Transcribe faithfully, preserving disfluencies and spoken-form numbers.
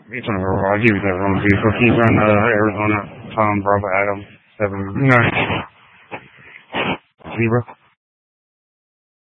It's on the road. I'll give you that wrong vehicle. Can you run uh, Arizona, Tom, Bravo, Adam, seven, nine, zero?